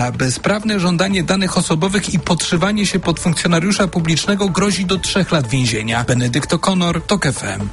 Bezprawne żądanie danych osobowych i podszywanie się pod funkcjonariusza publicznego grozi do 3 lat więzienia. Benedykt O'Connor, TOK FM.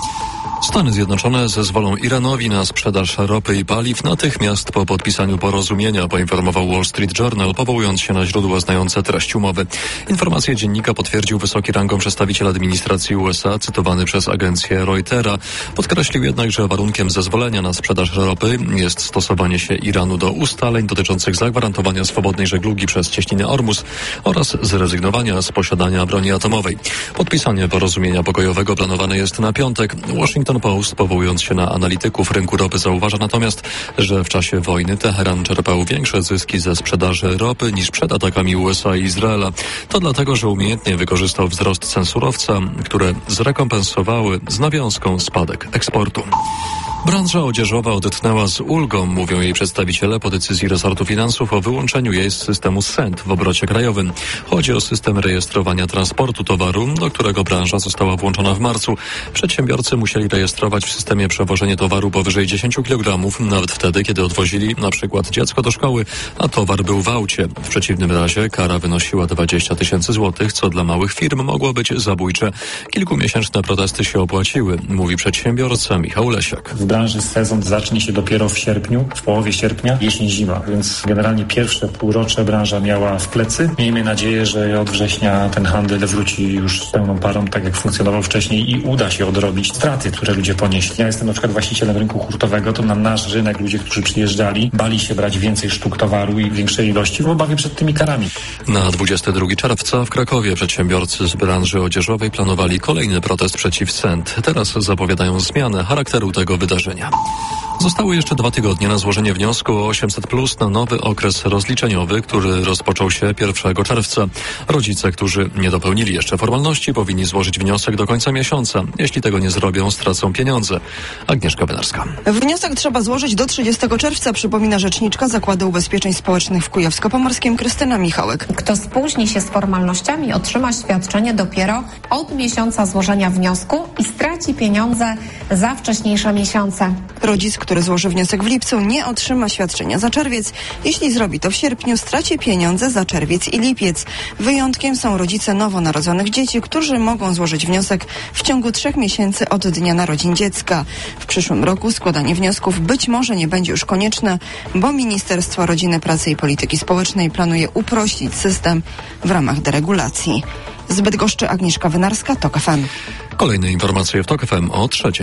Stany Zjednoczone zezwolą Iranowi na sprzedaż ropy i paliw natychmiast po podpisaniu porozumienia, poinformował Wall Street Journal, powołując się na źródła znające treść umowy. Informację dziennika potwierdził wysoki rangą przedstawiciel administracji USA, cytowany przez agencję Reutera. Podkreślił jednak, że warunkiem zezwolenia na sprzedaż ropy jest stosowanie się Iranu do ustaleń dotyczących zagwarantowania swobodnej żeglugi przez cieśninę Ormus oraz zrezygnowania z posiadania broni atomowej. Podpisanie porozumienia pokojowego planowane jest na piątek. Washington Post, powołując się na analityków rynku ropy, zauważa natomiast, że w czasie wojny Teheran czerpał większe zyski ze sprzedaży ropy niż przed atakami USA i Izraela. To dlatego, że umiejętnie wykorzystał wzrost cen surowca, które zrekompensowały z nawiązką spadek eksportu. Branża odzieżowa odetchnęła z ulgą, mówią jej przedstawiciele, po decyzji resortu finansów o wyłączeniu jej z systemu SENT w obrocie krajowym. Chodzi o system rejestrowania transportu towaru, do którego branża została włączona w marcu. Przedsiębiorcy musieli rejestrować w systemie przewożenie towaru powyżej 10 kg, nawet wtedy, kiedy odwozili na przykład dziecko do szkoły, a towar był w aucie. W przeciwnym razie kara wynosiła 20 000 złotych, co dla małych firm mogło być zabójcze. Kilkumiesięczne protesty się opłaciły, mówi przedsiębiorca Michał Lesiak. W branży sezon zacznie się dopiero w sierpniu, w połowie sierpnia, jesień-zima, więc generalnie pierwsze półrocze branża miała w plecy. Miejmy nadzieję, że od września ten handel wróci już z pełną parą, tak jak funkcjonował wcześniej i uda się odrobić straty, które ludzie ponieśli. Ja jestem na przykład właścicielem rynku hurtowego, to na nasz rynek ludzie, którzy przyjeżdżali, bali się brać więcej sztuk towaru i większej ilości w obawie przed tymi karami. Na 22 czerwca w Krakowie przedsiębiorcy z branży odzieżowej planowali kolejny protest przeciw SENT. Teraz zapowiadają zmianę charakteru tego wydarzenia. Zostały jeszcze 2 tygodnie na złożenie wniosku o 800+ na nowy okres rozliczeniowy, który rozpoczął się 1 czerwca. Rodzice, którzy nie dopełnili jeszcze formalności, powinni złożyć wniosek do końca miesiąca. Jeśli tego nie zrobią, stracą pieniądze. Agnieszka Wynarska. Wniosek trzeba złożyć do 30 czerwca, przypomina rzeczniczka Zakładu Ubezpieczeń Społecznych w Kujawsko-Pomorskim Krystyna Michałek. Kto spóźni się z formalnościami, otrzyma świadczenie dopiero od miesiąca złożenia wniosku i straci pieniądze za wcześniejsze miesiące. Rodzic, który złoży wniosek w lipcu, nie otrzyma świadczenia za czerwiec. Jeśli zrobi to w sierpniu, straci pieniądze za czerwiec i lipiec. Wyjątkiem są rodzice nowonarodzonych dzieci, którzy mogą złożyć wniosek w ciągu 3 miesięcy od dnia narodzin dziecka. W przyszłym roku składanie wniosków być może nie będzie już konieczne, bo Ministerstwo Rodziny, Pracy i Polityki Społecznej planuje uprościć system w ramach deregulacji. Z Bydgoszczy Agnieszka Wynarska, TOK FM. Kolejne informacje w TOK FM o 3:00.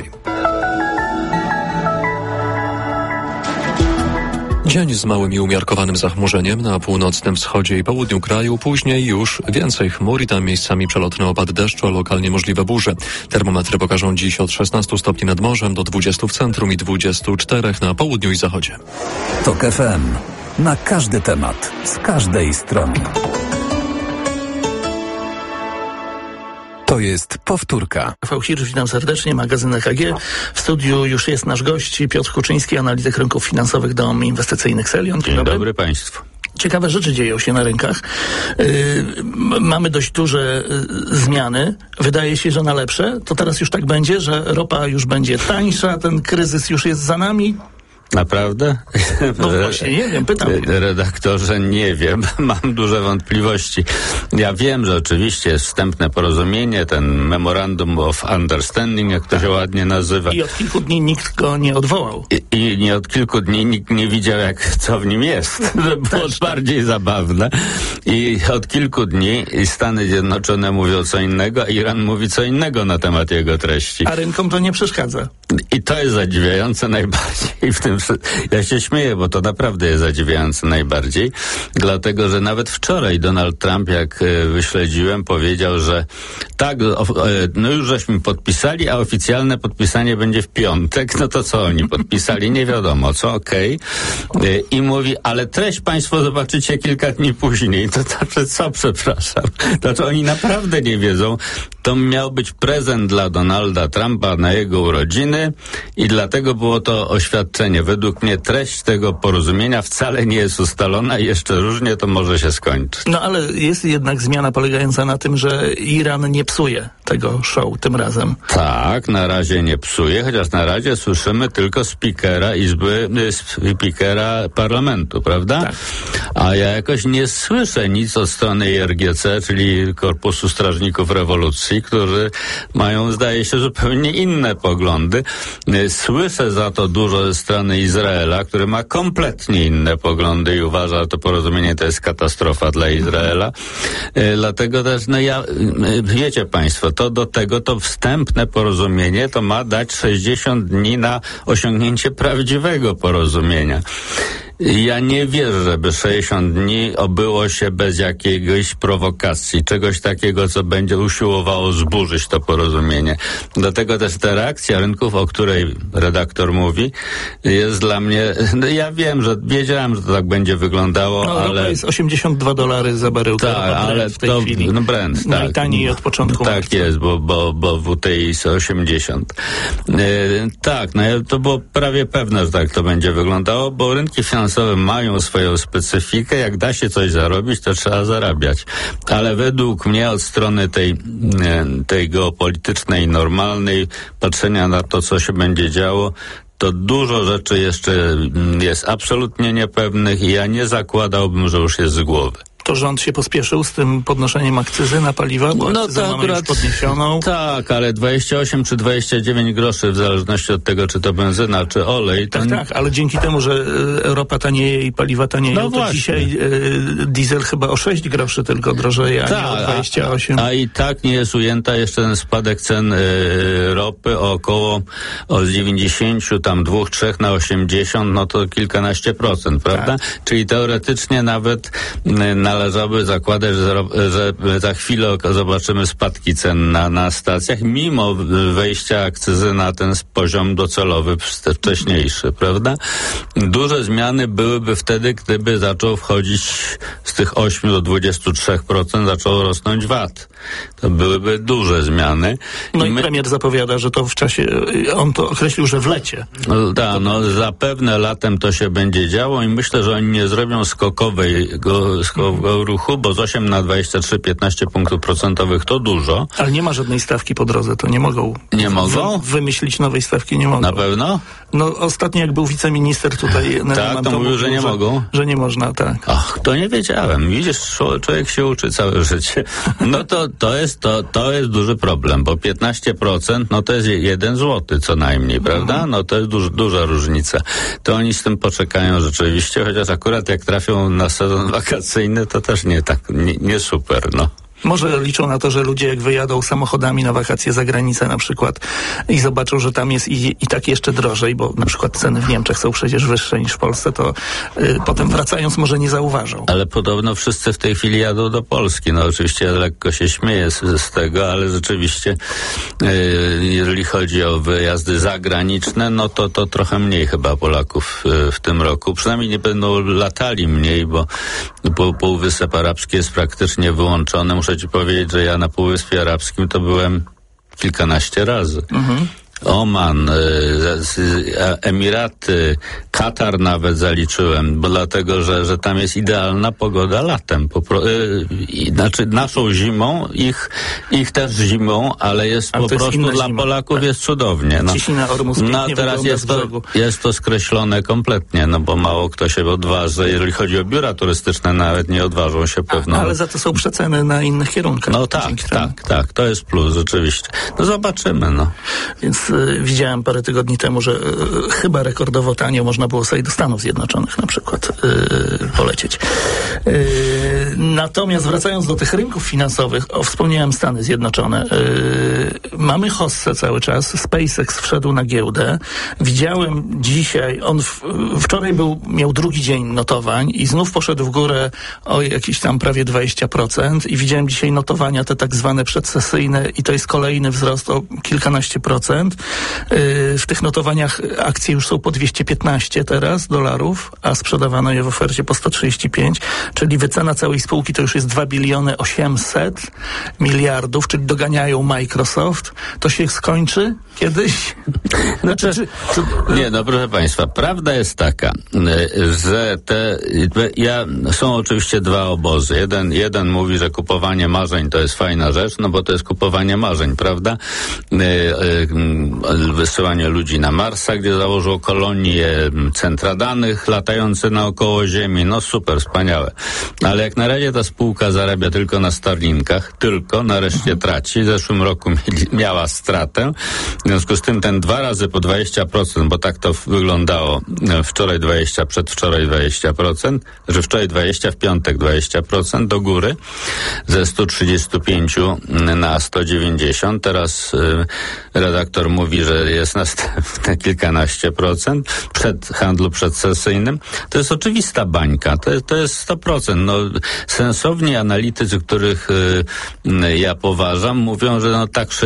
Dzień z małym i umiarkowanym zachmurzeniem na północnym wschodzie i południu kraju, później już więcej chmur i tam miejscami przelotne opady deszczu, a lokalnie możliwe burze. Termometry pokażą dziś od 16 stopni nad morzem do 20 w centrum i 24 na południu i zachodzie. TOK FM. Na każdy temat, z każdej strony. To jest powtórka. Rafał Hirsch, witam serdecznie, magazyn EKG. W studiu już jest nasz gość Piotr Kuczyński, analityk rynków finansowych, dom inwestycyjnych Selion. Dzień dobry Państwu. Ciekawe rzeczy dzieją się na rynkach. Mamy dość duże zmiany. Wydaje się, że na lepsze. To teraz już tak będzie, że ropa już będzie tańsza, ten kryzys już jest za nami. Naprawdę? No właśnie, nie wiem, pytam. Redaktorze, nie wiem. Mam duże wątpliwości. Ja wiem, że oczywiście jest wstępne porozumienie, ten Memorandum of Understanding, jak to się ładnie nazywa. I od kilku dni nikt go nie odwołał. I nie od kilku dni nikt nie widział, co w nim jest. To było bardziej zabawne. I od kilku dni Stany Zjednoczone mówią co innego, a Iran mówi co innego na temat jego treści. A rynkom to nie przeszkadza. I to jest zadziwiające najbardziej w tym. Ja się śmieję, bo to naprawdę jest zadziwiające najbardziej, dlatego, że nawet wczoraj Donald Trump, jak wyśledziłem, powiedział, że tak, no już żeśmy podpisali, a oficjalne podpisanie będzie w piątek. No to co oni podpisali? Nie wiadomo co, okej. I mówi, ale treść Państwo zobaczycie kilka dni później. To znaczy co, przepraszam? Znaczy oni naprawdę nie wiedzą. to miał być prezent dla Donalda Trumpa na jego urodziny i dlatego było to oświadczenie. Według mnie treść tego porozumienia wcale nie jest ustalona i jeszcze różnie to może się skończyć. No ale jest jednak zmiana polegająca na tym, że Iran nie psuje tego show tym razem. Tak, na razie nie psuje, chociaż na razie słyszymy tylko spikera parlamentu, prawda? Tak. A ja jakoś nie słyszę nic od strony IRGC, czyli Korpusu Strażników Rewolucji, którzy mają, zdaje się, zupełnie inne poglądy. Słyszę za to dużo ze strony Izraela, który ma kompletnie inne poglądy i uważa, że to porozumienie to jest katastrofa dla Izraela. Dlatego też, wiecie państwo, to wstępne porozumienie to ma dać 60 dni na osiągnięcie prawdziwego porozumienia. Ja nie wierzę, żeby 60 dni obyło się bez jakiejś prowokacji, czegoś takiego, co będzie usiłowało zburzyć to porozumienie. Dlatego też ta reakcja rynków, o której redaktor mówi, jest dla mnie, ja wiedziałem, że to tak będzie wyglądało, ale... To jest $82 za baryłkę. Tak, ale w tej chwili. Brent, tak. Najtaniej od początku Tak marca. jest, bo WTI jest 80. To było prawie pewne, że tak to będzie wyglądało, bo rynki finansowe mają swoją specyfikę. Jak da się coś zarobić, to trzeba zarabiać. Ale według mnie od strony tej geopolitycznej, normalnej, patrzenia na to, co się będzie działo, to dużo rzeczy jeszcze jest absolutnie niepewnych i ja nie zakładałbym, że już jest z głowy. To rząd się pospieszył z tym podnoszeniem akcyzy na paliwa, bo akcyzę mamy już podniesioną. Tak, ale 28 czy 29 groszy, w zależności od tego, czy to benzyna, czy olej. Tak, ale dzięki temu, że Europa tanieje i paliwa tanieją, to dzisiaj diesel chyba o 6 groszy tylko drożeje, a nie o 28. A i tak nie jest ujęta jeszcze ten spadek cen ropy od 92-3 na 80, no to kilkanaście procent, prawda? Tak. Czyli teoretycznie nawet należałoby zakładać, że za chwilę zobaczymy spadki cen na stacjach, mimo wejścia akcyzy na ten poziom docelowy wcześniejszy, prawda? Duże zmiany byłyby wtedy, gdyby zaczął wchodzić z tych 8 do 23%, zaczął rosnąć VAT. To byłyby duże zmiany. No i premier zapowiada, że to w czasie, on to określił, że w lecie. Zapewne latem to się będzie działo i myślę, że oni nie zrobią skokowego ruchu, bo z 8 na 23, 15 punktów procentowych to dużo. Ale nie ma żadnej stawki po drodze, to nie mogą. Nie mogą? Wymyślić nowej stawki nie mogą. Na pewno? No ostatnio jak był wiceminister tutaj... Tak, to mówił, że nie mogą? Że nie można, tak. Ach, to nie wiedziałem. Widzisz, człowiek się uczy całe życie. No to jest duży problem, bo 15% no to jest 1 złoty co najmniej, prawda? No to jest duża różnica. To oni z tym poczekają rzeczywiście, chociaż akurat jak trafią na sezon wakacyjny, to też nie super, no. Może liczą na to, że ludzie jak wyjadą samochodami na wakacje za granicę na przykład i zobaczą, że tam jest i tak jeszcze drożej, bo na przykład ceny w Niemczech są przecież wyższe niż w Polsce, to potem wracając może nie zauważą. Ale podobno wszyscy w tej chwili jadą do Polski. No oczywiście lekko się śmieję z tego, ale rzeczywiście jeżeli chodzi o wyjazdy zagraniczne, no to trochę mniej chyba Polaków w tym roku. Przynajmniej nie będą latali mniej, bo Półwysep Arabski jest praktycznie wyłączony. Muszę ci powiedzieć, że ja na Półwyspie Arabskim to byłem kilkanaście razy. Oman, Emiraty, Katar nawet zaliczyłem, bo dlatego, że tam jest idealna pogoda latem. Znaczy naszą zimą, ich też zimą, ale jest po prostu dla Polaków jest cudownie. No a teraz jest to skreślone kompletnie, no bo mało kto się odważy. Jeżeli chodzi o biura turystyczne, nawet nie odważą się pewno. Ale za to są przeceny na innych kierunkach. No tak, to jest plus rzeczywiście. No zobaczymy, no. Więc widziałem parę tygodni temu, że chyba rekordowo tanio można było sobie do Stanów Zjednoczonych na przykład polecieć. Natomiast wracając do tych rynków finansowych, wspomniałem Stany Zjednoczone. Mamy hossę cały czas. SpaceX wszedł na giełdę. Widziałem dzisiaj, on wczoraj miał drugi dzień notowań i znów poszedł w górę o jakieś tam prawie 20% i widziałem dzisiaj notowania te tak zwane przedsesyjne i to jest kolejny wzrost o kilkanaście procent. W tych notowaniach akcje już są po 215 teraz dolarów, a sprzedawano je w ofercie po 135, czyli wycena całej spółki spółki to już jest 2 biliony 800 miliardów, czyli doganiają Microsoft. To się skończy kiedyś? Nie, no proszę Państwa, prawda jest taka, że są oczywiście dwa obozy. Jeden mówi, że kupowanie marzeń to jest fajna rzecz, no bo to jest kupowanie marzeń, prawda? Wysyłanie ludzi na Marsa, gdzie założą kolonię, centra danych latające naokoło Ziemi, no super, wspaniałe. Ale jak na razie ta spółka zarabia tylko na Starlinkach, nareszcie traci. W zeszłym roku miała stratę. W związku z tym ten 2 razy po 20%, bo tak to wyglądało wczoraj 20%, przedwczoraj 20%, że wczoraj 20%, w piątek 20% do góry, ze 135 na 190. Teraz redaktor mówi, że jest następne kilkanaście procent przed handlu przedsesyjnym. To jest oczywista bańka. To jest 100%. No, sensowni analitycy, których ja poważam, mówią, że no tak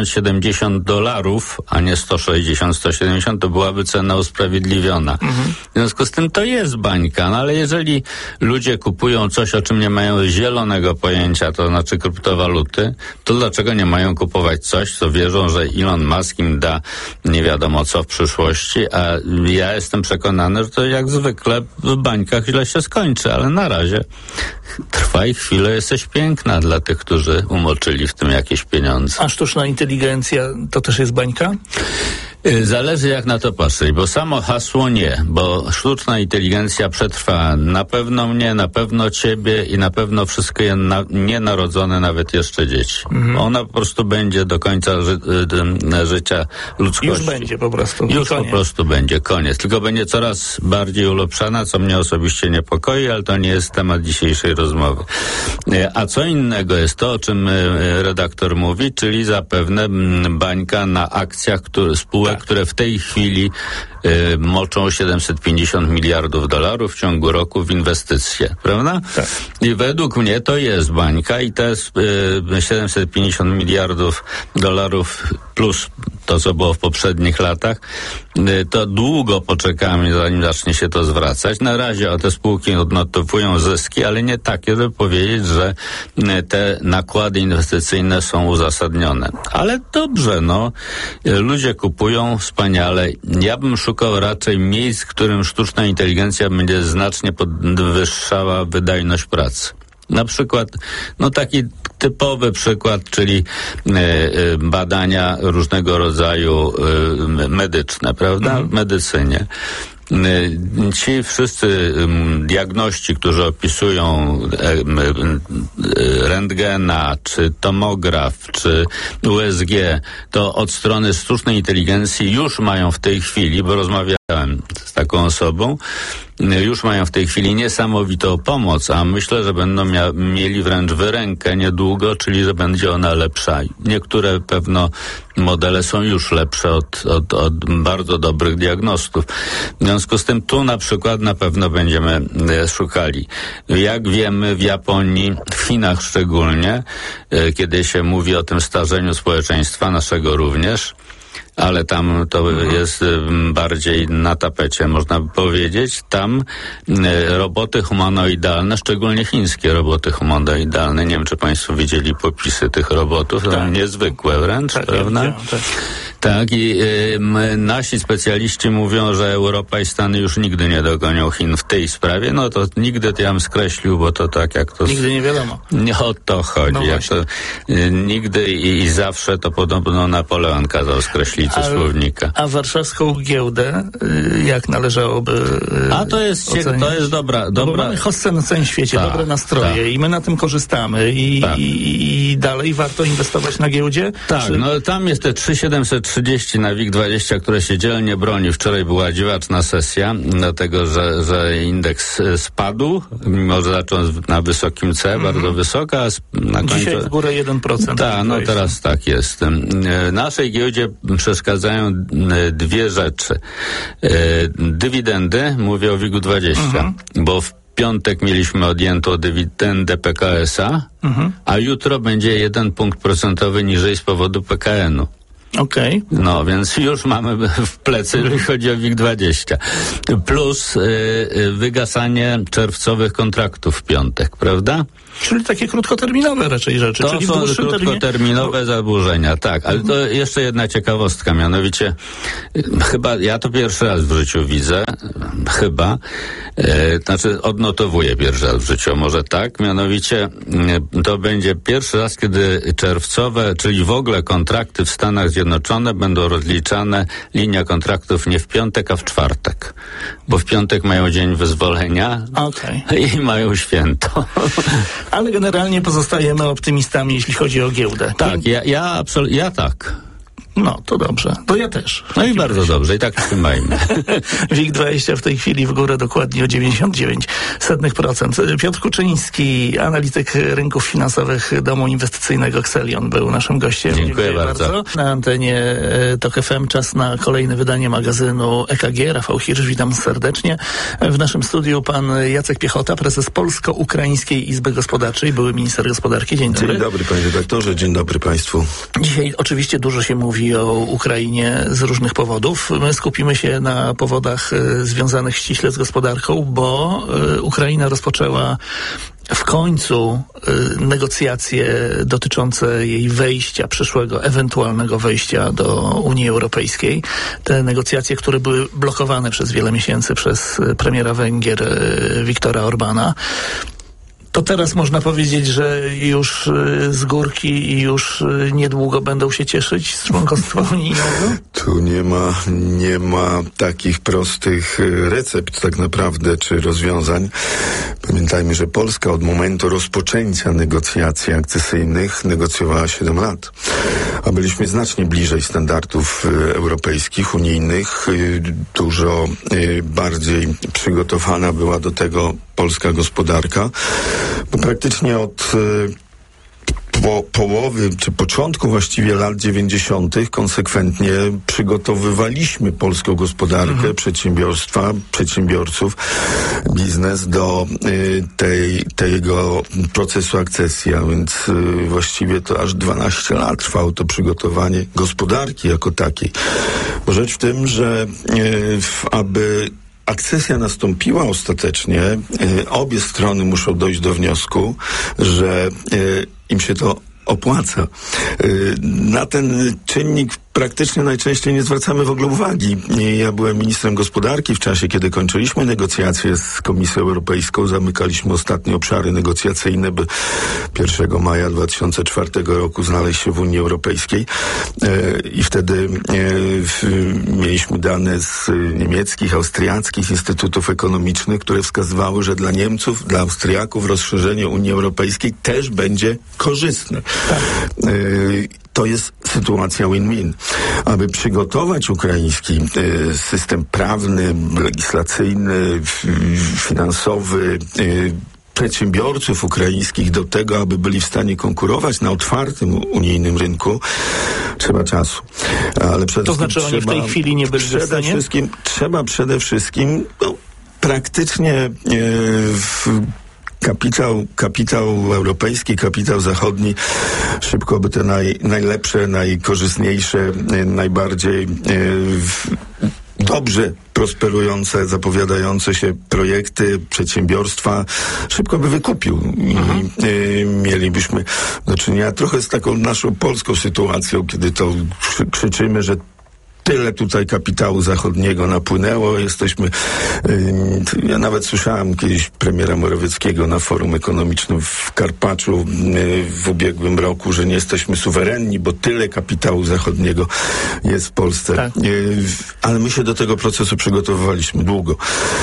$60-70, a nie 160-170, to byłaby cena usprawiedliwiona. W związku z tym to jest bańka, no ale jeżeli ludzie kupują coś, o czym nie mają zielonego pojęcia, to znaczy kryptowaluty, to dlaczego nie mają kupować coś, co wierzą, że Elon Musk im da nie wiadomo co w przyszłości, a ja jestem przekonany, że to jak zwykle w bańkach źle się skończy, ale na razie trwa i chwilę jesteś piękna dla tych, którzy umoczyli w tym jakieś pieniądze. A sztuczna inteligencja to też jest bańka? Zależy jak na to patrzeć, bo samo hasło nie, bo sztuczna inteligencja przetrwa na pewno mnie, na pewno ciebie i na pewno wszystkie nienarodzone nawet jeszcze dzieci. Ona po prostu będzie do końca życia ludzkości. Już będzie po prostu. Już koniec. Po prostu będzie, koniec. Tylko będzie coraz bardziej ulepszana, co mnie osobiście niepokoi, ale to nie jest temat dzisiejszej rozmowy. A co innego jest to, o czym redaktor mówi, czyli zapewne bańka na akcjach spółek, które w tej chwili moczą $750 miliardów w ciągu roku w inwestycje, prawda? Tak. I według mnie to jest bańka i te 750 miliardów dolarów plus to, co było w poprzednich latach, to długo poczekamy, zanim zacznie się to zwracać. Na razie te spółki odnotowują zyski, ale nie takie, żeby powiedzieć, że te nakłady inwestycyjne są uzasadnione. Ale dobrze, no. Ludzie kupują wspaniale. Ja bym szukał raczej miejsc, w którym sztuczna inteligencja będzie znacznie podwyższała wydajność pracy. Na przykład, no taki typowy przykład, czyli badania różnego rodzaju medyczne, prawda? W medycynie. Ci wszyscy diagności, którzy opisują rentgena, czy tomograf, czy USG, to od strony sztucznej inteligencji już mają w tej chwili, bo rozmawiałem z taką osobą, już mają w tej chwili niesamowitą pomoc, a myślę, że będą mieli wręcz wyrękę niedługo, czyli że będzie ona lepsza. Niektóre pewno modele są już lepsze od bardzo dobrych diagnostów. W związku z tym tu na przykład na pewno będziemy szukali. Jak wiemy, w Japonii, w Chinach szczególnie, kiedy się mówi o tym starzeniu społeczeństwa, naszego również, ale tam to jest bardziej na tapecie, można by powiedzieć. Tam roboty humanoidalne, szczególnie chińskie roboty humanoidalne, nie wiem, czy Państwo widzieli popisy tych robotów, to niezwykłe wręcz, prawda? Ja tak, i nasi specjaliści mówią, że Europa i Stany już nigdy nie dogonią Chin w tej sprawie. No to nigdy to ja bym skreślił, bo to tak jak to... Nigdy nie wiadomo. Nie o to chodzi. No jak to, nigdy i zawsze to podobno Napoleon kazał skreślić ze słownika. A warszawską giełdę jak należałoby to jest dobra... No bo mamy hossę na całym świecie, dobre nastroje i my na tym korzystamy i dalej warto inwestować na giełdzie? Tak, no tam jest te 3730 na WIG20, które się dzielnie broni. Wczoraj była dziwaczna sesja, dlatego że indeks spadł, mimo że zaczął na wysokim C, bardzo wysoka, a na końcu... Dzisiaj w górę 1%. Tak, no teraz tak jest. Naszej giełdzie przeszkadzają dwie rzeczy. Dywidendy, mówię o WIG-20, bo w piątek mieliśmy odjętą dywidendę PKS-a, a jutro będzie 1 punkt procentowy niżej z powodu PKN-u. Okej. No, więc już mamy w plecy, jeżeli chodzi o WIG20. Plus wygasanie czerwcowych kontraktów w piątek, prawda? Czyli takie krótkoterminowe raczej rzeczy. To czyli są krótkoterminowe zaburzenia, tak. Ale to jeszcze jedna ciekawostka, mianowicie chyba, ja to pierwszy raz w życiu widzę, znaczy odnotowuję pierwszy raz w życiu, może tak, mianowicie to będzie pierwszy raz, kiedy czerwcowe, czyli w ogóle kontrakty w Stanach Zjednoczonych będą rozliczane, linia kontraktów nie w piątek, a w czwartek. Bo w piątek mają dzień wyzwolenia i mają święto. Ale generalnie pozostajemy optymistami, jeśli chodzi o giełdę. Tak, ja tak. No, to dobrze. To ja też. No i bardzo dobrze. I tak trzymajmy. WIG20 w tej chwili w górę dokładnie o 99%. Piotr Kuczyński, analityk rynków finansowych domu inwestycyjnego Exelion, był naszym gościem. Dziękuję bardzo. Na antenie TOK FM czas na kolejne wydanie magazynu EKG. Rafał Hirsch, witam serdecznie. W naszym studiu pan Jacek Piechota, prezes Polsko-Ukraińskiej Izby Gospodarczej, były minister gospodarki. Dzień dobry. Dzień dobry, panie redaktorze. Dzień dobry państwu. Dzisiaj oczywiście dużo się mówi o Ukrainie z różnych powodów. My skupimy się na powodach związanych ściśle z gospodarką, bo Ukraina rozpoczęła w końcu negocjacje dotyczące jej wejścia, przyszłego, ewentualnego wejścia do Unii Europejskiej. Te negocjacje, które były blokowane przez wiele miesięcy przez premiera Węgier Viktora Orbana. To teraz można powiedzieć, że już z górki i już niedługo będą się cieszyć z członkostwa unijnego? Tu nie ma takich prostych recept tak naprawdę, czy rozwiązań. Pamiętajmy, że Polska od momentu rozpoczęcia negocjacji akcesyjnych negocjowała 7 lat. A byliśmy znacznie bliżej standardów europejskich, unijnych. Dużo bardziej przygotowana była do tego polska gospodarka, bo praktycznie od połowy, czy początku właściwie lat 90. konsekwentnie przygotowywaliśmy polską gospodarkę, przedsiębiorstwa, przedsiębiorców, biznes do tego procesu akcesji, a więc właściwie to aż 12 lat trwało to przygotowanie gospodarki jako takiej. Bo rzecz w tym, że aby akcesja nastąpiła ostatecznie, obie strony muszą dojść do wniosku, że im się to opłaca. Na ten czynnik praktycznie najczęściej nie zwracamy w ogóle uwagi. Ja byłem ministrem gospodarki w czasie, kiedy kończyliśmy negocjacje z Komisją Europejską. Zamykaliśmy ostatnie obszary negocjacyjne, by 1 maja 2004 roku znaleźć się w Unii Europejskiej. I wtedy mieliśmy dane z niemieckich, austriackich instytutów ekonomicznych, które wskazywały, że dla Niemców, dla Austriaków rozszerzenie Unii Europejskiej też będzie korzystne. To jest sytuacja win-win. Aby przygotować ukraiński system prawny, legislacyjny, finansowy, przedsiębiorców ukraińskich do tego, aby byli w stanie konkurować na otwartym unijnym rynku, trzeba czasu. Ale to znaczy oni w tej chwili nie byli w stanie? Trzeba przede wszystkim praktycznie kapitał europejski, kapitał zachodni, szybko by te najlepsze, najkorzystniejsze, najbardziej dobrze prosperujące, zapowiadające się projekty, przedsiębiorstwa szybko by wykupił. I mielibyśmy do czynienia trochę z taką naszą polską sytuacją, kiedy to krzyczymy, że tyle tutaj kapitału zachodniego napłynęło. Ja nawet słyszałem kiedyś premiera Morawieckiego na forum ekonomicznym w Karpaczu w ubiegłym roku, że nie jesteśmy suwerenni, bo tyle kapitału zachodniego jest w Polsce. Tak. Ale my się do tego procesu przygotowywaliśmy długo.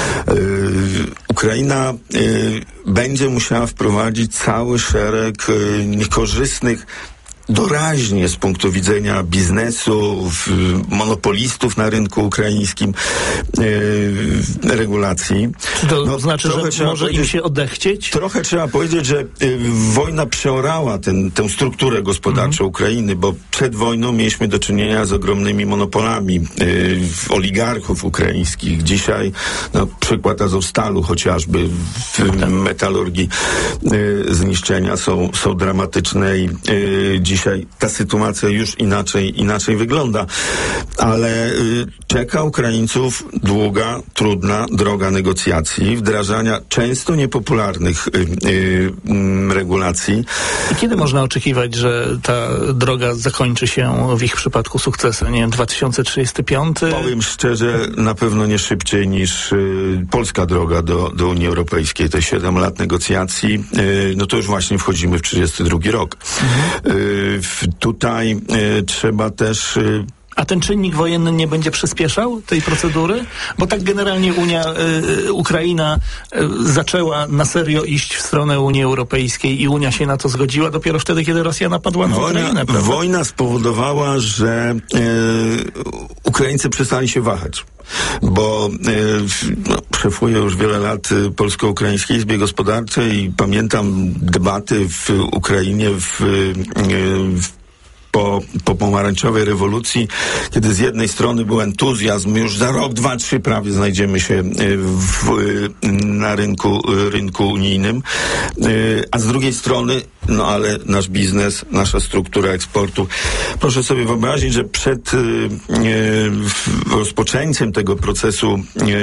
Ukraina będzie musiała wprowadzić cały szereg niekorzystnych doraźnie z punktu widzenia biznesu, monopolistów na rynku ukraińskim regulacji. To znaczy, że może im się odechcieć? Trochę trzeba powiedzieć, że wojna przeorała tę strukturę gospodarczą Ukrainy, bo przed wojną mieliśmy do czynienia z ogromnymi monopolami oligarchów ukraińskich. Dzisiaj przykład Azowstalu chociażby w metalurgii zniszczenia są dramatyczne i dzisiaj dzisiaj ta sytuacja już inaczej wygląda. Ale czeka Ukraińców długa, trudna droga negocjacji, wdrażania często niepopularnych regulacji. I kiedy można oczekiwać, że ta droga zakończy się w ich przypadku sukcesem? Nie wiem, 2035? Powiem szczerze, na pewno nie szybciej niż polska droga do Unii Europejskiej. Te 7 lat negocjacji, no to już właśnie wchodzimy w 32 rok. Tutaj trzeba też... A ten czynnik wojenny nie będzie przyspieszał tej procedury? Bo tak generalnie Ukraina zaczęła na serio iść w stronę Unii Europejskiej i Unia się na to zgodziła dopiero wtedy, kiedy Rosja napadła na Ukrainę, prawda? Wojna spowodowała, że Ukraińcy przestali się wahać. Bo szefuję już wiele lat Polsko-Ukraińskiej Izbie Gospodarczej i pamiętam debaty w Ukrainie po pomarańczowej rewolucji, kiedy z jednej strony był entuzjazm, już za rok, 2, 3 prawie znajdziemy się na rynku unijnym, a z drugiej strony, no ale nasz biznes, nasza struktura eksportu. Proszę sobie wyobrazić, że przed rozpoczęciem tego procesu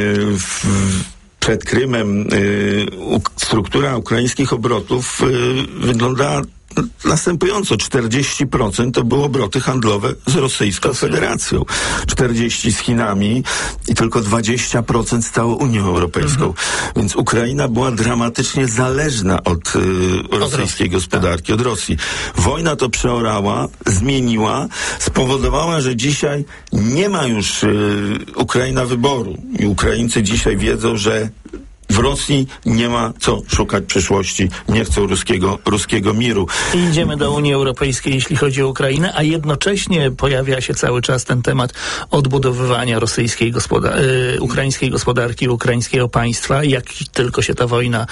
przed Krymem struktura ukraińskich obrotów wyglądała następująco. 40% to były obroty handlowe z Rosyjską Federacją, 40% z Chinami i tylko 20% z całą Unią Europejską. Więc Ukraina była dramatycznie zależna od rosyjskiej gospodarki, od Rosji. Wojna to przeorała, zmieniła, spowodowała, że dzisiaj nie ma już Ukraina wyboru. I Ukraińcy dzisiaj wiedzą, że w Rosji nie ma co szukać przyszłości, nie chcą ruskiego miru. I idziemy do Unii Europejskiej, jeśli chodzi o Ukrainę, a jednocześnie pojawia się cały czas ten temat odbudowywania ukraińskiej gospodarki, ukraińskiego państwa, jak tylko się ta wojna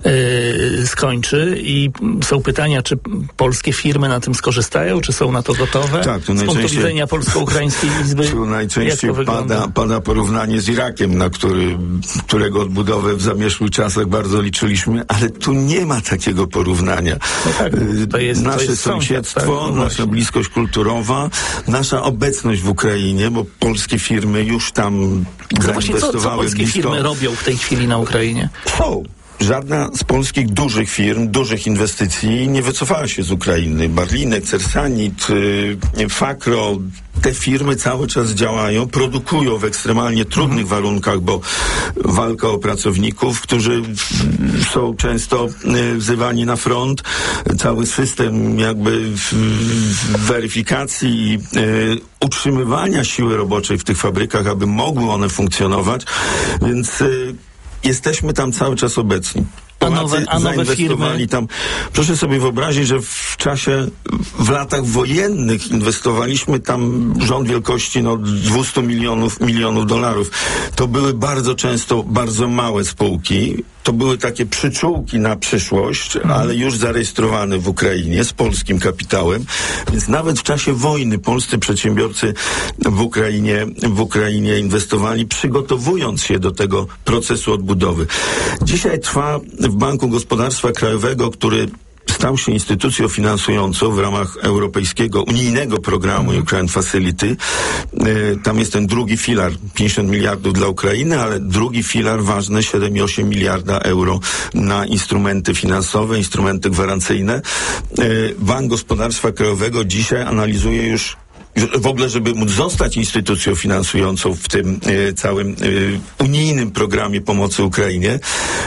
skończy. I są pytania, czy polskie firmy na tym skorzystają, czy są na to gotowe? Tak, tu z punktu widzenia Polsko-Ukraińskiej Izby. Tu najczęściej pada porównanie z Irakiem, na którego odbudowę w zamierzchłych czasach bardzo liczyliśmy, ale tu nie ma takiego porównania. No tak, nasze sąsiedztwo, nasza bliskość kulturowa, nasza obecność w Ukrainie, bo polskie firmy już tam zainwestowały. Co polskie firmy robią w tej chwili na Ukrainie? Żadna z polskich dużych firm, dużych inwestycji nie wycofała się z Ukrainy. Barlinek, Cersanit, Fakro, te firmy cały czas działają, produkują w ekstremalnie trudnych warunkach, bo walka o pracowników, którzy są często wzywani na front. Cały system jakby weryfikacji i utrzymywania siły roboczej w tych fabrykach, aby mogły one funkcjonować. Więc jesteśmy tam cały czas obecni. Polacy zainwestowali tam. Proszę sobie wyobrazić, że w latach wojennych inwestowaliśmy tam rząd wielkości 200 milionów dolarów. To były bardzo często bardzo małe spółki. To były takie przyczółki na przyszłość, ale już zarejestrowane w Ukrainie z polskim kapitałem. Więc nawet w czasie wojny polscy przedsiębiorcy w Ukrainie inwestowali, przygotowując się do tego procesu odbudowy. Dzisiaj trwa w Banku Gospodarstwa Krajowego, który stał się instytucją finansującą w ramach europejskiego, unijnego programu Ukraine Facility. Tam jest ten drugi filar, 50 miliardów dla Ukrainy, ale drugi filar ważny, 7,8 miliarda euro na instrumenty finansowe, instrumenty gwarancyjne. Bank Gospodarstwa Krajowego dzisiaj analizuje już w ogóle, żeby móc zostać instytucją finansującą w tym całym unijnym programie pomocy Ukrainie,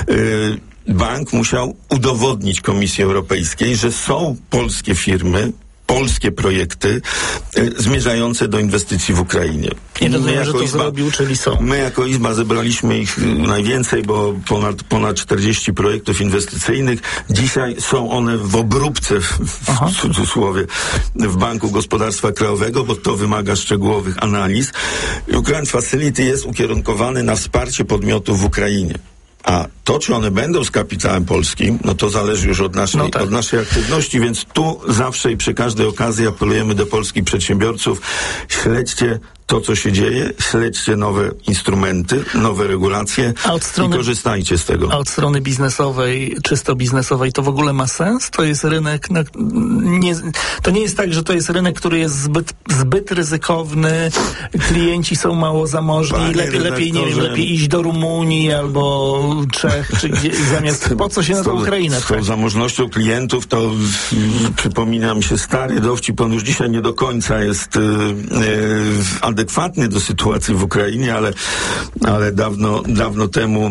bank musiał udowodnić Komisji Europejskiej, że są polskie firmy, polskie projekty zmierzające do inwestycji w Ukrainie. I rozumiem, że to zrobił, czyli są. My jako Izba zebraliśmy ich najwięcej, bo ponad 40 projektów inwestycyjnych. Dzisiaj są one w obróbce, w cudzysłowie, w Banku Gospodarstwa Krajowego, bo to wymaga szczegółowych analiz. Ukraine Facility jest ukierunkowany na wsparcie podmiotów w Ukrainie. A to, czy one będą z kapitałem polskim, no to zależy już od naszej aktywności, więc tu zawsze i przy każdej okazji apelujemy do polskich przedsiębiorców, śledźcie to, co się dzieje, śledźcie nowe instrumenty, nowe regulacje i korzystajcie z tego. A od strony biznesowej, czysto biznesowej, to w ogóle ma sens? To jest rynek, to nie jest tak, że to jest rynek, który jest zbyt ryzykowny, klienci są mało zamożni, lepiej iść do Rumunii albo Czech, czy gdzie, zamiast po co się na tą Ukrainę? Z tą zamożnością klientów to przypomina mi się stary dowcip, on już dzisiaj nie do końca jest adekwatny do sytuacji w Ukrainie, ale dawno temu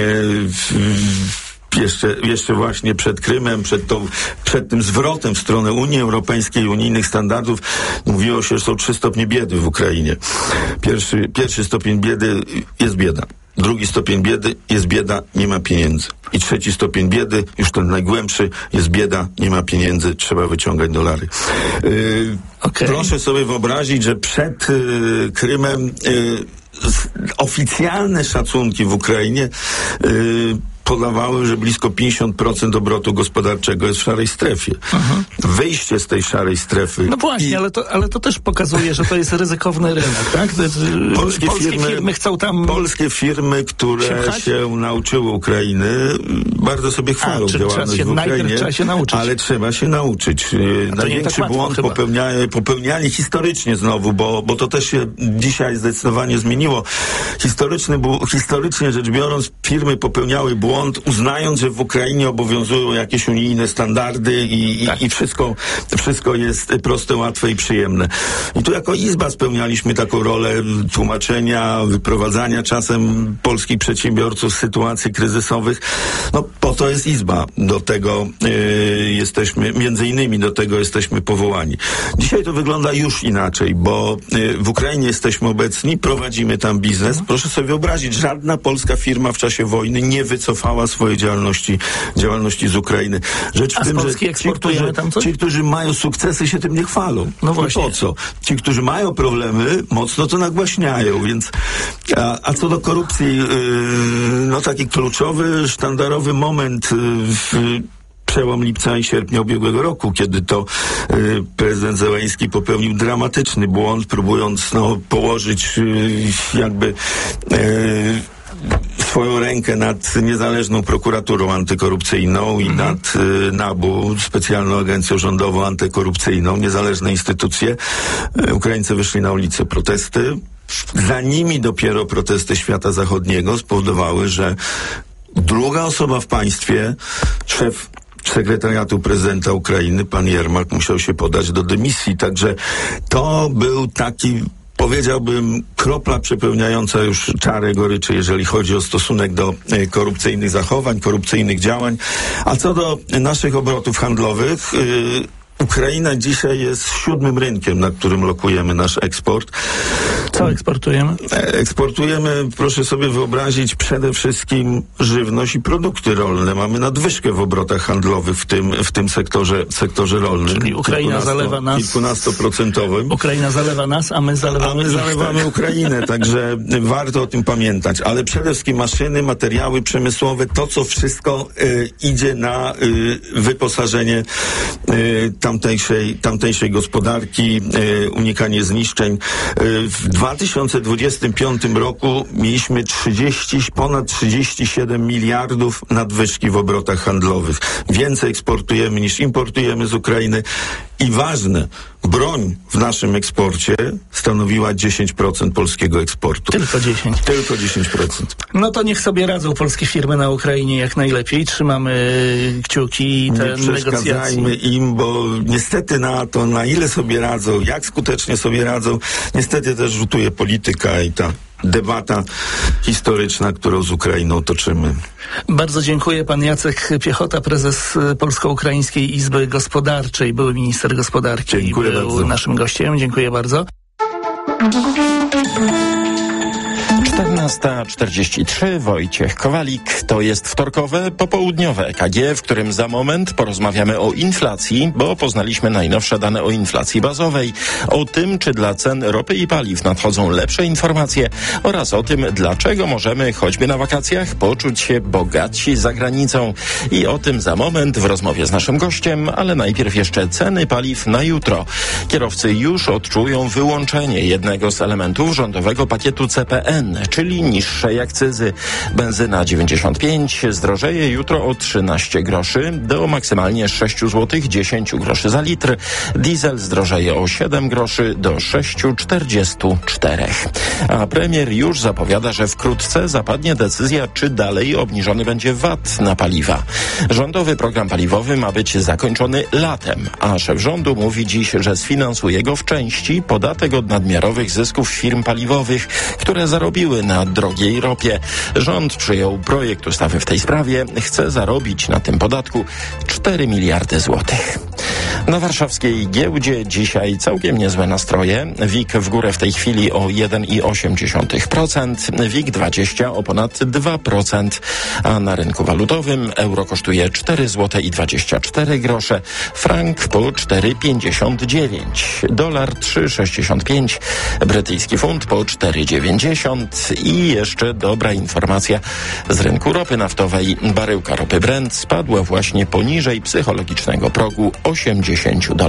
jeszcze właśnie przed Krymem, przed tym zwrotem w stronę Unii Europejskiej, unijnych standardów, mówiło się, że są 3 stopnie biedy w Ukrainie. Pierwszy stopień biedy jest bieda. Drugi stopień biedy jest bieda, nie ma pieniędzy. I 3 stopień biedy, już ten najgłębszy, jest bieda, nie ma pieniędzy, trzeba wyciągać dolary. Proszę sobie wyobrazić, że przed Krymem oficjalne szacunki w Ukrainie podawały, że blisko 50% obrotu gospodarczego jest w szarej strefie. Wyjście z tej szarej strefy... No właśnie, ale to też pokazuje, że to jest ryzykowny rynek, tak? Polskie firmy chcą tam... Polskie firmy, które się nauczyły Ukrainy, bardzo sobie chwalą działalność w Ukrainie, trzeba się nauczyć. Ale trzeba się nauczyć. Największy błąd popełniali historycznie znowu, bo to też się dzisiaj zdecydowanie zmieniło. Historycznie rzecz biorąc, firmy popełniały błąd, uznając, że w Ukrainie obowiązują jakieś unijne standardy i wszystko jest proste, łatwe i przyjemne. I tu jako Izba spełnialiśmy taką rolę tłumaczenia, wyprowadzania czasem polskich przedsiębiorców z sytuacji kryzysowych. No po to jest Izba. Do tego jesteśmy, między innymi do tego jesteśmy powołani. Dzisiaj to wygląda już inaczej, bo w Ukrainie jesteśmy obecni, prowadzimy tam biznes. Proszę sobie wyobrazić, żadna polska firma w czasie wojny nie wycofała swojej działalności z Ukrainy. Rzecz w tym, że ci, którzy mają sukcesy, się tym nie chwalą. No właśnie. Po co? Ci, którzy mają problemy, mocno to nagłaśniają, więc a co do korupcji, taki kluczowy, sztandarowy moment przełom lipca i sierpnia ubiegłego roku, kiedy to prezydent Zełenski popełnił dramatyczny błąd, próbując położyć swoją rękę nad niezależną prokuraturą antykorupcyjną i nad NABU, specjalną agencją rządową antykorupcyjną, niezależne instytucje. Ukraińcy wyszli na ulicę, protesty. Za nimi dopiero protesty świata zachodniego spowodowały, że druga osoba w państwie, szef sekretariatu prezydenta Ukrainy, pan Jermak, musiał się podać do dymisji. Także to był taki, powiedziałbym, kropla przepełniająca już czarę goryczy, jeżeli chodzi o stosunek do korupcyjnych zachowań, korupcyjnych działań. A co do naszych obrotów handlowych, Ukraina dzisiaj jest 7. rynkiem, na którym lokujemy nasz eksport. Co eksportujemy? Eksportujemy, proszę sobie wyobrazić, przede wszystkim żywność i produkty rolne. Mamy nadwyżkę w obrotach handlowych w tym sektorze rolnym. Czyli Ukraina zalewa nas. Kilkunastoprocentowym. Ukraina zalewa nas, a my zalewamy Ukrainę, także warto o tym pamiętać. Ale przede wszystkim maszyny, materiały przemysłowe, to co wszystko idzie na wyposażenie tamtejszej gospodarki, unikanie zniszczeń. W 2025 roku mieliśmy ponad 37 miliardów nadwyżki w obrotach handlowych. Więcej eksportujemy niż importujemy z Ukrainy. I ważne, broń w naszym eksporcie stanowiła 10% polskiego eksportu. Tylko 10%. Tylko 10%. No to niech sobie radzą polskie firmy na Ukrainie jak najlepiej. Trzymamy kciuki i te negocjacje. Nie przeszkadzajmy im, bo niestety na ile sobie radzą, jak skutecznie sobie radzą, niestety też rzutuje polityka i ta debata historyczna, którą z Ukrainą toczymy. Bardzo dziękuję. Pan Jacek Piechota, prezes Polsko-Ukraińskiej Izby Gospodarczej, były minister gospodarki. Dziękuję był bardzo. Naszym gościem. Dziękuję bardzo. 13:43, Wojciech Kowalik. To jest wtorkowe, popołudniowe EKG, w którym za moment porozmawiamy o inflacji, bo poznaliśmy najnowsze dane o inflacji bazowej, o tym, czy dla cen ropy i paliw nadchodzą lepsze informacje oraz o tym, dlaczego możemy, choćby na wakacjach, poczuć się bogatsi za granicą. I o tym za moment w rozmowie z naszym gościem, ale najpierw jeszcze ceny paliw na jutro. Kierowcy już odczują wyłączenie jednego z elementów rządowego pakietu CPN, czyli niższej akcyzy. Benzyna 95 zdrożeje jutro o 13 groszy do maksymalnie 6 zł 10 groszy za litr. Diesel zdrożeje o 7 groszy do 6,44. A premier już zapowiada, że wkrótce zapadnie decyzja, czy dalej obniżony będzie VAT na paliwa. Rządowy program paliwowy ma być zakończony latem, a szef rządu mówi dziś, że sfinansuje go w części podatek od nadmiarowych zysków firm paliwowych, które zarobiły na drogiej ropie. Rząd przyjął projekt ustawy w tej sprawie. Chce zarobić na tym podatku 4 miliardy złotych. Na warszawskiej giełdzie dzisiaj całkiem niezłe nastroje. WIG w górę w tej chwili o 1,8%, WIG 20 o ponad 2%, a na rynku walutowym euro kosztuje 4 zł i 24 grosze, frank po 4,59, dolar 3,65, brytyjski funt po 4,90 i jeszcze dobra informacja z rynku ropy naftowej. Baryłka ropy Brent spadła właśnie poniżej psychologicznego progu $80.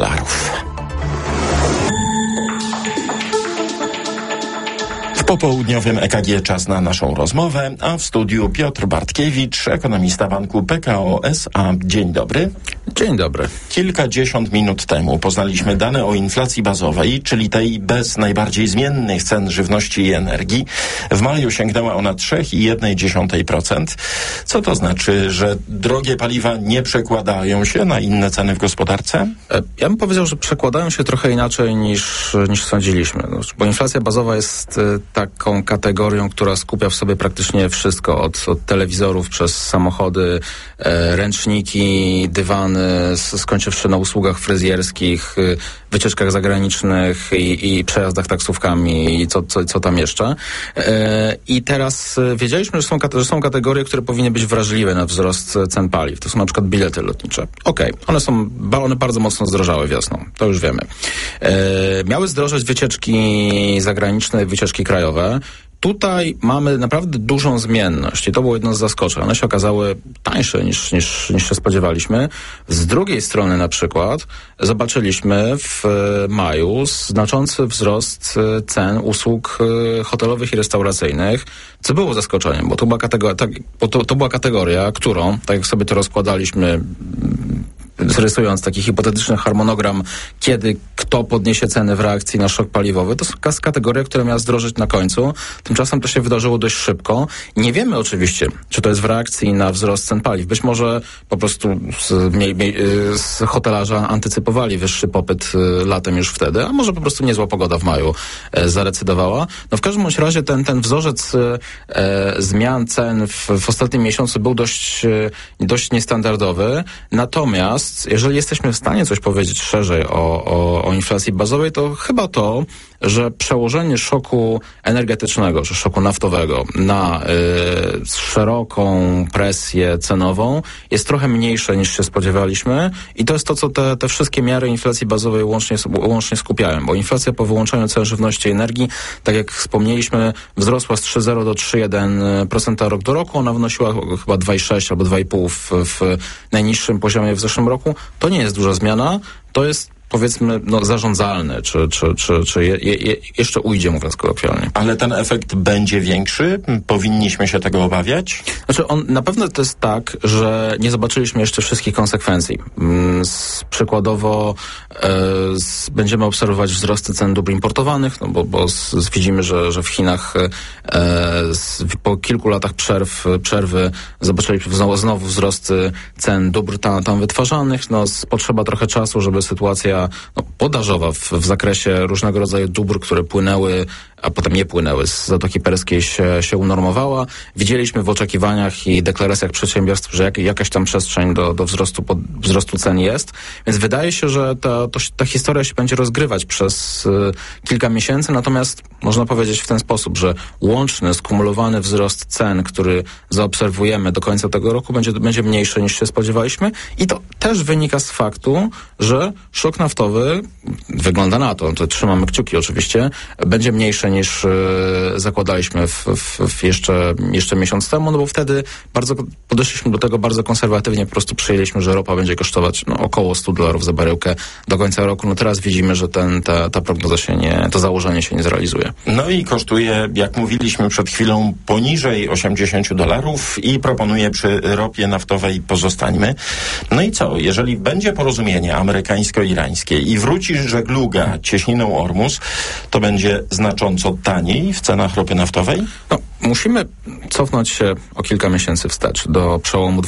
W popołudniowym EKG czas na naszą rozmowę, a w studiu Piotr Bartkiewicz, ekonomista banku PKO SA. Dzień dobry. Dzień dobry. Kilkadziesiąt minut temu poznaliśmy dane o inflacji bazowej, czyli tej bez najbardziej zmiennych cen żywności i energii. W maju sięgnęła ona 3,1%. Co to znaczy, że drogie paliwa nie przekładają się na inne ceny w gospodarce? Ja bym powiedział, że przekładają się trochę inaczej niż sądziliśmy. Bo inflacja bazowa jest taką kategorią, która skupia w sobie praktycznie wszystko. Od telewizorów przez samochody, ręczniki, dywany, skończywszy na usługach fryzjerskich, wycieczkach zagranicznych i przejazdach taksówkami i co tam jeszcze. I teraz wiedzieliśmy, że są kategorie, które powinny być wrażliwe na wzrost cen paliw. To są na przykład bilety lotnicze. Okej, one bardzo mocno zdrożały wiosną. To już wiemy. Miały zdrożeć wycieczki zagraniczne, wycieczki krajowe. Tutaj mamy naprawdę dużą zmienność i to było jedno z zaskoczeń. One się okazały tańsze niż się spodziewaliśmy. Z drugiej strony na przykład zobaczyliśmy w maju znaczący wzrost cen usług hotelowych i restauracyjnych, co było zaskoczeniem, bo to była kategoria, którą, tak jak sobie to rozkładaliśmy, rysując taki hipotetyczny harmonogram, kiedy kto podniesie ceny w reakcji na szok paliwowy, to jest kategoria, która miała zdrożeć na końcu. Tymczasem to się wydarzyło dość szybko. Nie wiemy oczywiście, czy to jest w reakcji na wzrost cen paliw. Być może po prostu z hotelarze antycypowali wyższy popyt latem już wtedy, a może po prostu niezła pogoda w maju zadecydowała. No w każdym bądź razie ten wzorzec zmian cen w ostatnim miesiącu był dość niestandardowy. Natomiast jeżeli jesteśmy w stanie coś powiedzieć szerzej o inflacji bazowej, to chyba to, że przełożenie szoku energetycznego, czy szoku naftowego na szeroką presję cenową jest trochę mniejsze niż się spodziewaliśmy i to jest to, co te wszystkie miary inflacji bazowej łącznie skupiają, bo inflacja po wyłączeniu cen żywności i energii, tak jak wspomnieliśmy, wzrosła z 3,0 do 3,1% rok do roku. Ona wynosiła chyba 2,6 albo 2,5 w najniższym poziomie w zeszłym roku. To nie jest duża zmiana, to jest powiedzmy zarządzalny, czy jeszcze ujdzie, mówiąc kolokwialnie. Ale ten efekt będzie większy? Powinniśmy się tego obawiać? Znaczy na pewno to jest tak, że nie zobaczyliśmy jeszcze wszystkich konsekwencji. Przykładowo będziemy obserwować wzrosty cen dóbr importowanych, no bo widzimy, że w Chinach po kilku latach przerwy zobaczyliśmy znowu wzrosty cen dóbr tam wytwarzanych. No potrzeba trochę czasu, żeby sytuacja podażowa w zakresie różnego rodzaju dóbr, które płynęły a potem nie płynęły z Zatoki Perskiej się unormowała. Widzieliśmy w oczekiwaniach i deklaracjach przedsiębiorstw, że jakaś tam przestrzeń do wzrostu cen jest. Więc wydaje się, że ta historia się będzie rozgrywać przez kilka miesięcy, natomiast można powiedzieć w ten sposób, że łączny, skumulowany wzrost cen, który zaobserwujemy do końca tego roku, będzie mniejszy niż się spodziewaliśmy i to też wynika z faktu, że szok naftowy, wygląda na to trzymamy kciuki oczywiście, będzie mniejszy niż zakładaliśmy w jeszcze miesiąc temu, no bo wtedy podeszliśmy do tego bardzo konserwatywnie, po prostu przyjęliśmy, że ropa będzie kosztować około $100 za baryłkę do końca roku. No teraz widzimy, że ta prognoza to założenie się nie zrealizuje. No i kosztuje, jak mówiliśmy przed chwilą, poniżej $80 i proponuje przy ropie naftowej pozostańmy. No i co? Jeżeli będzie porozumienie amerykańsko-irańskie i wróci żegluga cieśniną Ormus, to będzie znacząco taniej w cenach ropy naftowej? No, musimy cofnąć się o kilka miesięcy wstecz do przełomu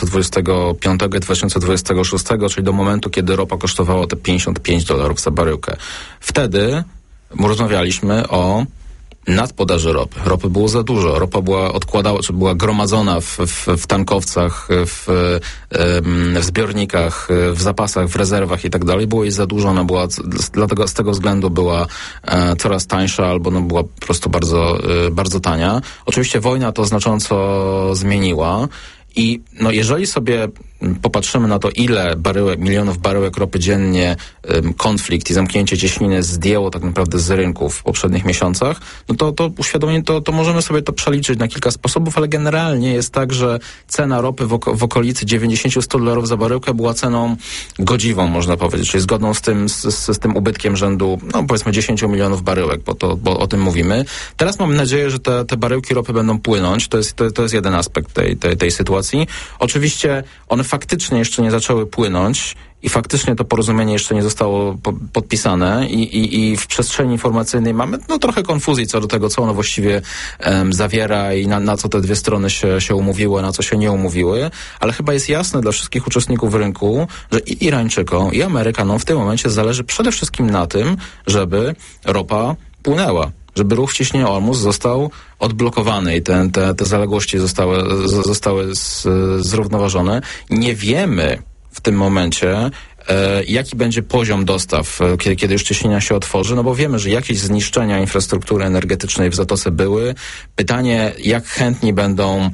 2025 i 2026, czyli do momentu, kiedy ropa kosztowała te $55 za baryłkę. Wtedy rozmawialiśmy o nadpodaży ropy. Ropy było za dużo. Ropa była gromadzona w tankowcach, w zbiornikach, w zapasach, w rezerwach i tak dalej. Było jej za dużo. Ona była, z tego względu była coraz tańsza albo była po prostu bardzo, bardzo tania. Oczywiście wojna to znacząco zmieniła. I jeżeli sobie popatrzymy na to, ile milionów baryłek ropy dziennie konflikt i zamknięcie cieśniny zdjęło tak naprawdę z rynków w poprzednich miesiącach, to uświadomienie to możemy sobie to przeliczyć na kilka sposobów, ale generalnie jest tak, że cena ropy w okolicy $90-100 za baryłkę była ceną godziwą, można powiedzieć, czyli zgodną z tym ubytkiem rzędu, powiedzmy 10 milionów baryłek, bo o tym mówimy. Teraz mamy nadzieję, że te baryłki ropy będą płynąć. To jest jeden aspekt tej sytuacji. Oczywiście one faktycznie jeszcze nie zaczęły płynąć i faktycznie to porozumienie jeszcze nie zostało podpisane i w przestrzeni informacyjnej mamy trochę konfuzji co do tego, co ono właściwie zawiera i na co te dwie strony się umówiły, na co się nie umówiły, ale chyba jest jasne dla wszystkich uczestników rynku, że i Irańczykom, i Amerykanom w tym momencie zależy przede wszystkim na tym, żeby ropa płynęła, żeby ruch w cieśninie Ormus został odblokowany i te zaległości zostały zrównoważone. Nie wiemy w tym momencie, jaki będzie poziom dostaw, kiedy już cieśnina się otworzy, bo wiemy, że jakieś zniszczenia infrastruktury energetycznej w Zatoce były. Pytanie, jak chętni będą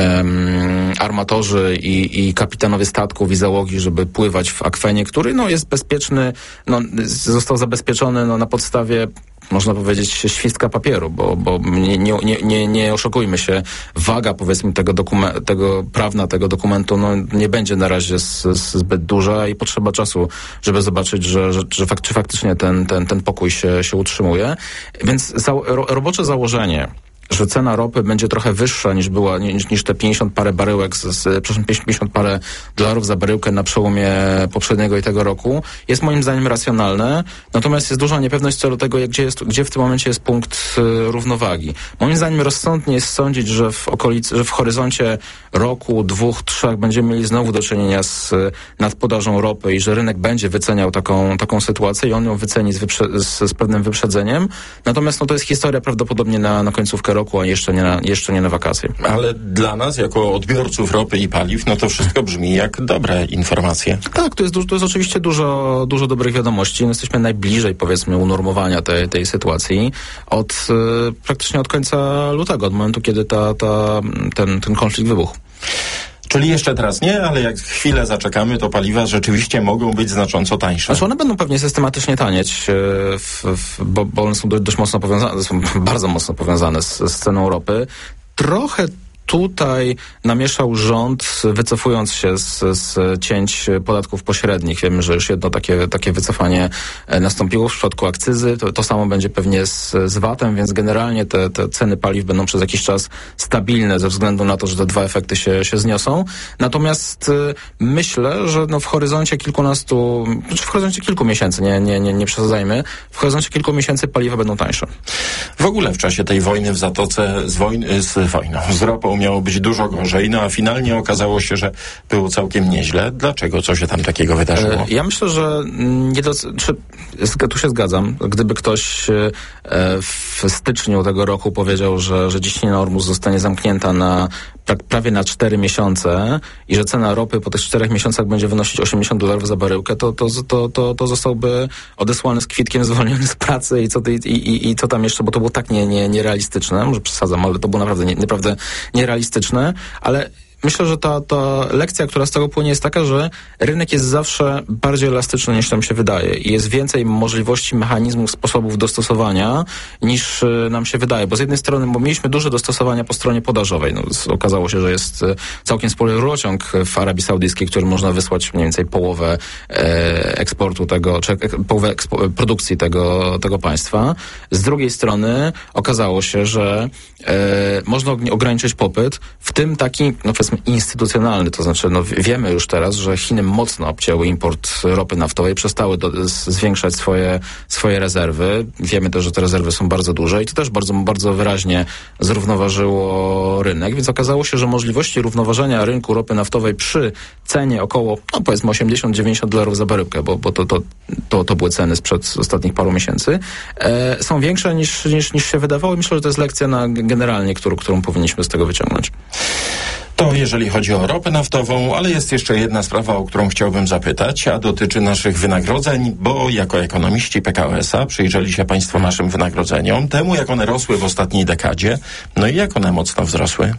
armatorzy i kapitanowie statków i załogi, żeby pływać w akwenie, który jest bezpieczny, został zabezpieczony na podstawie, można powiedzieć, świstka papieru, bo nie oszukujmy się, waga, powiedzmy, prawna tego dokumentu nie będzie na razie zbyt duża i potrzeba czasu, żeby zobaczyć, czy faktycznie ten pokój się utrzymuje. Więc robocze założenie, że cena ropy będzie trochę wyższa niż te 50 parę baryłek, 50 parę dolarów za baryłkę na przełomie poprzedniego i tego roku, jest moim zdaniem racjonalne. Natomiast jest duża niepewność co do tego, gdzie w tym momencie jest punkt równowagi. Moim zdaniem rozsądnie jest sądzić, że w horyzoncie roku, 2, 3 będziemy mieli znowu do czynienia z nadpodażą ropy i że rynek będzie wyceniał taką sytuację i on ją wyceni z pewnym wyprzedzeniem. Natomiast to jest historia prawdopodobnie na końcówkę roku, a jeszcze nie na wakacje. Ale dla nas, jako odbiorców ropy i paliw, to wszystko brzmi jak dobre informacje. Tak, to jest oczywiście dużo dobrych wiadomości. Jesteśmy najbliżej, powiedzmy, unormowania tej sytuacji praktycznie od końca lutego, od momentu, kiedy ten konflikt wybuchł. Czyli jeszcze teraz nie, ale jak chwilę zaczekamy, to paliwa rzeczywiście mogą być znacząco tańsze. Znaczy one będą pewnie systematycznie tanieć, bo one są dość mocno powiązane, są bardzo mocno powiązane z ceną ropy. Trochę tutaj namieszał rząd, wycofując się z cięć podatków pośrednich. Wiemy, że już jedno takie wycofanie nastąpiło w przypadku akcyzy. To samo będzie pewnie z VAT-em, więc generalnie te ceny paliw będą przez jakiś czas stabilne ze względu na to, że te dwa efekty się zniosą. Natomiast myślę, że w horyzoncie kilku miesięcy, nie przesadzajmy, w horyzoncie kilku miesięcy paliwa będą tańsze. W ogóle w czasie tej wojny w Zatoce z ropą miało być dużo gorzej, no a finalnie okazało się, że było całkiem nieźle. Dlaczego? Co się tam takiego wydarzyło? Ja myślę, że tu się zgadzam. Gdyby ktoś w styczniu tego roku powiedział, że ciśnienie Ormus zostanie zamknięta prawie na 4 miesiące i że cena ropy po tych 4 miesiącach będzie wynosić $80 za baryłkę, to zostałby odesłany z kwitkiem, zwolniony z pracy i co tam jeszcze, bo to było tak nierealistyczne, może przesadzam, ale to było naprawdę nierealistyczne, ale myślę, że ta lekcja, która z tego płynie, jest taka, że rynek jest zawsze bardziej elastyczny niż nam się wydaje i jest więcej możliwości, mechanizmów, sposobów dostosowania niż nam się wydaje, bo z jednej strony, bo mieliśmy duże dostosowania po stronie podażowej, okazało się, że jest całkiem spory rurociąg w Arabii Saudyjskiej, który można wysłać mniej więcej połowę eksportu tego, czy połowę produkcji tego państwa. Z drugiej strony okazało się, że można ograniczyć popyt, w tym taki, powiedzmy, instytucjonalny, to znaczy wiemy już teraz, że Chiny mocno obcięły import ropy naftowej, przestały zwiększać swoje rezerwy. Wiemy też, że te rezerwy są bardzo duże i to też bardzo, bardzo wyraźnie zrównoważyło rynek, więc okazało się, że możliwości równoważenia rynku ropy naftowej przy cenie około, powiedzmy $80-90 za baryłkę, bo to były ceny sprzed ostatnich paru miesięcy, są większe niż się wydawało i myślę, że to jest lekcja generalnie, którą powinniśmy z tego wyciągnąć. To jeżeli chodzi o ropę naftową, ale jest jeszcze jedna sprawa, o którą chciałbym zapytać, a dotyczy naszych wynagrodzeń, bo jako ekonomiści PKO SA przyjrzeli się Państwo naszym wynagrodzeniom, temu jak one rosły w ostatniej dekadzie, no i jak one mocno wzrosły?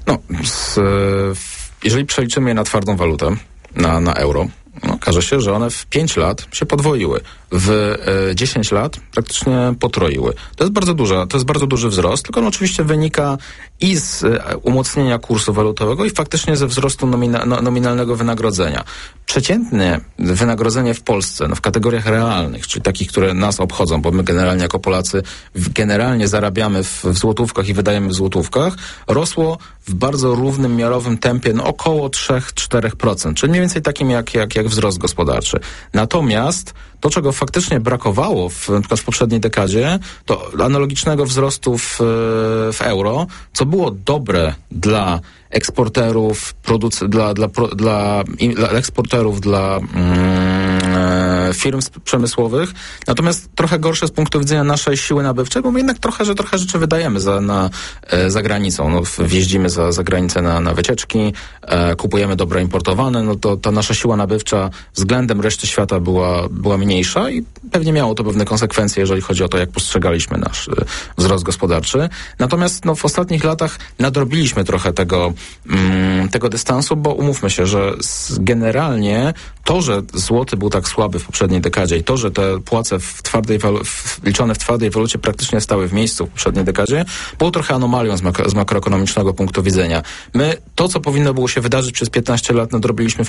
Jeżeli przeliczymy je na twardą walutę, na euro, okaże się, że one w 5 lat się podwoiły. W 10 lat praktycznie potroiły. To jest bardzo duży wzrost, tylko on oczywiście wynika i z umocnienia kursu walutowego i faktycznie ze wzrostu nominalnego wynagrodzenia. Przeciętne wynagrodzenie w Polsce, w kategoriach realnych, czyli takich, które nas obchodzą, bo my generalnie jako Polacy zarabiamy w złotówkach i wydajemy w złotówkach, rosło w bardzo równym, miarowym tempie, około 3-4%, czyli mniej więcej takim jak wzrost gospodarczy. Natomiast to, czego faktycznie brakowało na przykład w poprzedniej dekadzie, to analogicznego wzrostu w euro, co było dobre dla eksporterów, dla eksporterów, dla firm przemysłowych, natomiast trochę gorsze z punktu widzenia naszej siły nabywczej, bo my jednak trochę rzeczy wydajemy za granicą. Wjeździmy za granicę na wycieczki, kupujemy dobra importowane, to ta nasza siła nabywcza względem reszty świata była mniejsza i pewnie miało to pewne konsekwencje, jeżeli chodzi o to, jak postrzegaliśmy nasz wzrost gospodarczy. Natomiast w ostatnich latach nadrobiliśmy trochę tego dystansu, bo umówmy się, że generalnie to, że złoty był tak słaby w poprzedniej dekadzie i to, że te płace liczone w twardej walucie praktycznie stały w miejscu w poprzedniej dekadzie, było trochę anomalią z makroekonomicznego punktu widzenia. My to, co powinno było się wydarzyć przez 15 lat, nadrobiliśmy w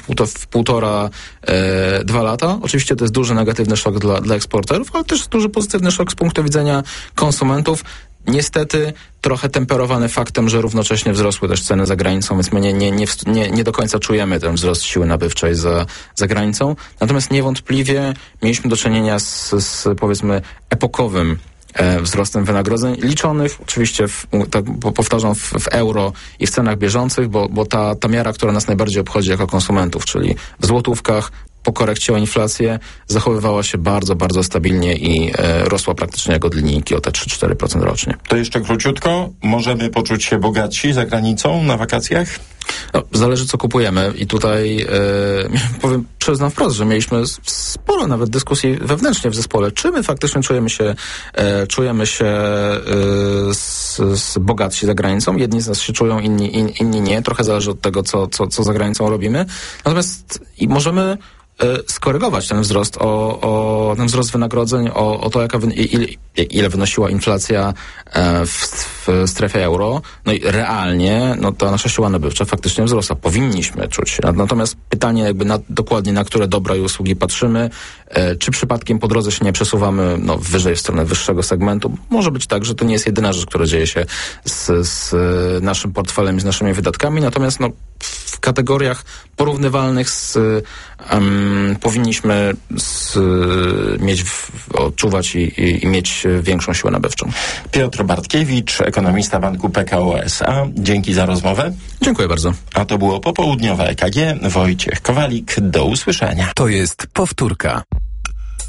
1,5-2 lata. Oczywiście to jest duży negatywny szok dla eksporterów, ale też duży pozytywny szok z punktu widzenia konsumentów. Niestety trochę temperowany faktem, że równocześnie wzrosły też ceny za granicą, więc my nie do końca czujemy ten wzrost siły nabywczej za granicą. Natomiast niewątpliwie mieliśmy do czynienia z powiedzmy epokowym wzrostem wynagrodzeń, liczonych oczywiście, powtarzam, w euro i w cenach bieżących, bo ta miara, która nas najbardziej obchodzi jako konsumentów, czyli w złotówkach, po korekcie o inflację zachowywała się bardzo, bardzo stabilnie i rosła praktycznie jak od linijki o te 3-4% rocznie. To jeszcze króciutko. Możemy poczuć się bogatsi za granicą na wakacjach? Zależy, co kupujemy i tutaj przyznam wprost, że mieliśmy sporo nawet dyskusji wewnętrznie w zespole, czy my faktycznie czujemy się bogatsi za granicą. Jedni z nas się czują, inni nie. Trochę zależy od tego, co za granicą robimy. Natomiast możemy skorygować ten wzrost ten wzrost wynagrodzeń o to, ile wynosiła inflacja w strefie euro. No i realnie ta nasza siła nabywcza faktycznie wzrosła. Powinniśmy czuć. Natomiast pytanie dokładnie na które dobra i usługi patrzymy, czy przypadkiem po drodze się nie przesuwamy wyżej w stronę wyższego segmentu. Może być tak, że to nie jest jedyna rzecz, która dzieje się z naszym portfelem i z naszymi wydatkami. Natomiast w kategoriach porównywalnych powinniśmy odczuwać i mieć większą siłę nabywczą. Piotr Bartkiewicz, ekonomista banku PKO SA. Dzięki za rozmowę. Dziękuję bardzo. A to było popołudniowe EKG. Wojciech Kowalik. Do usłyszenia. To jest powtórka.